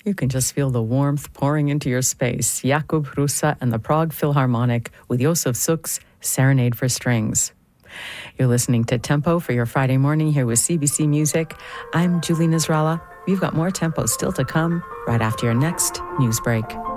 you can just feel the warmth pouring into your space. Jakub Hrusa and the Prague Philharmonic with Josef Suk's Serenade for Strings. You're listening to Tempo for your Friday morning here with CBC Music. I'm Julie Nasrallah. We've got more Tempo still to come right after your next news break.